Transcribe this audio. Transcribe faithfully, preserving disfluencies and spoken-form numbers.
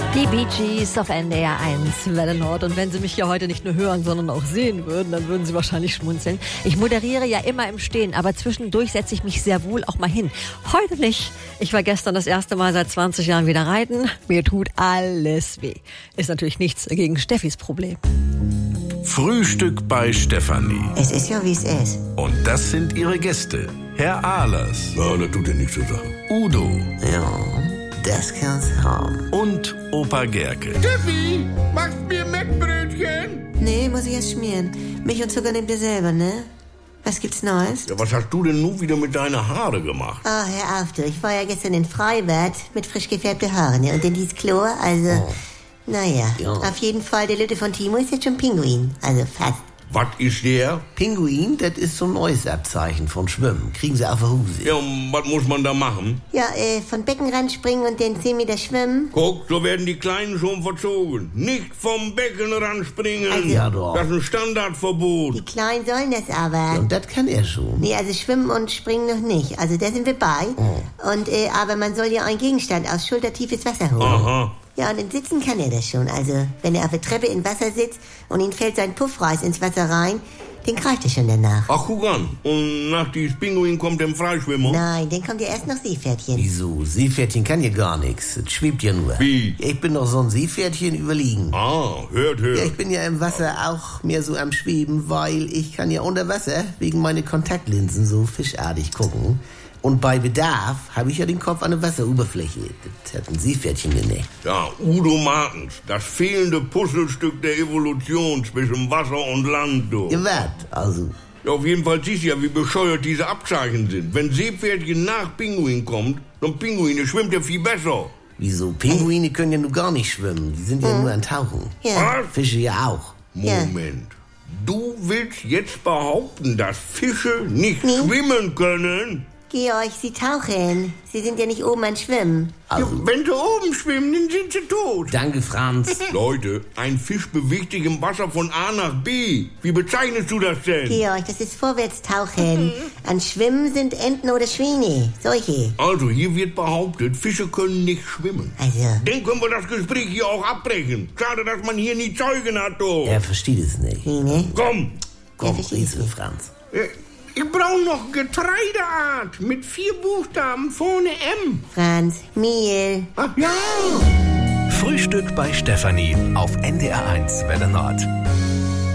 Die Bee Gees auf N D R eins Welle Nord. Und wenn Sie mich hier heute nicht nur hören, sondern auch sehen würden, dann würden Sie wahrscheinlich schmunzeln. Ich moderiere ja immer im Stehen, aber zwischendurch setze ich mich sehr wohl auch mal hin. Heute nicht. Ich war gestern das erste Mal seit zwanzig Jahren wieder reiten. Mir tut alles weh. Ist natürlich nichts gegen Steffis Problem. Frühstück bei Stefanie. Es ist ja, wie es ist. Und das sind ihre Gäste. Herr Ahlers. Ja, das tut ja nichts zur Sache. Udo. Ja, das kann's haben. Und Opa Gerke. Steffi, machst mir Mettbrötchen? Nee, muss ich erst schmieren. Milch und Zucker nehmt ihr selber, ne? Was gibt's Neues? Ja, was hast du denn nun wieder mit deinen Haare gemacht? Oh, hör auf, du. Ich war ja gestern in Freibad mit frisch gefärbten Haaren, ne? Und in dieses Chlor, also... Oh. Naja, Ja. auf jeden Fall, der Lütte von Timo ist jetzt schon Pinguin. Also fast. Was ist der? Pinguin, das ist so ein neues Abzeichen von Schwimmen. Kriegen sie auf der Hose. Ja, und was muss man da machen? Ja, äh, von Beckenrand springen und den zehn Meter schwimmen. Guck, so werden die Kleinen schon verzogen. Nicht vom Beckenrand springen. Also- Ja, doch. Das ist ein Standardverbot. Die Kleinen sollen das aber. Und das kann er schon. Nee, also schwimmen und springen noch nicht. Also da sind wir bei. Oh. Und, äh, aber man soll ja einen Gegenstand aus schultertiefes Wasser holen. Aha. Ja, und in Sitzen kann er das schon. Also, wenn er auf der Treppe im Wasser sitzt und ihm fällt sein Puffreis ins Wasser rein, den greift er schon danach. Ach, guck an. Und nach diesem Pinguin kommt der Freischwimmer? Nein, dann kommt ja erst noch Seepferdchen. Wieso? Seepferdchen kann ja gar nichts. Es schwebt ja nur. Wie? Ich bin doch so ein Seepferdchen überliegen. Ah, hört, hört. Ja, ich bin ja im Wasser auch mehr so am Schweben, weil ich kann ja unter Wasser wegen meiner Kontaktlinsen so fischartig gucken. Und bei Bedarf habe ich ja den Kopf an der Wasseroberfläche. Das hat ein Seepferdchen nicht. Ja, Udo Martens, das fehlende Puzzlestück der Evolution zwischen Wasser und Land, du. Ihr wart, also... Ja, auf jeden Fall siehst du ja, wie bescheuert diese Abzeichen sind. Wenn Seepferdchen nach Pinguin kommt, dann Pinguine schwimmt ja viel besser. Wieso? Pinguine können ja nur gar nicht schwimmen. Die sind ja nur an Tauchen. Ja. Was? Fische ja auch. Moment. Du willst jetzt behaupten, dass Fische nicht Nee. schwimmen können? Georg, Sie tauchen. Sie sind ja nicht oben an Schwimmen. Ja, wenn sie oben schwimmen, dann sind sie tot. Danke, Franz. Leute, ein Fisch bewegt sich im Wasser von A nach B. Wie bezeichnest du das denn? Georg, das ist Vorwärtstauchen. An Schwimmen sind Enten oder Schwäne. Solche. Also, hier wird behauptet, Fische können nicht schwimmen. Also, Dann können wir das Gespräch hier auch abbrechen. Schade, dass man hier nie Zeugen hat, du. Er versteht es nicht. nee, ne? Komm, Komm, versteht Riese, nicht. Franz. äh, ich brauche noch Getreideart mit vier Buchstaben vorne M. Franz, Mehl. Ach ja. Frühstück bei Stefanie auf N D R eins Welle Nord.